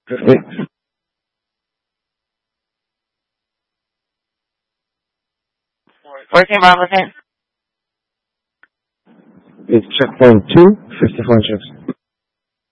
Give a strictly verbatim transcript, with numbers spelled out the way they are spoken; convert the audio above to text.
fifty. fourteen Bravo ten. It's checkpoint two, fifty-four inches.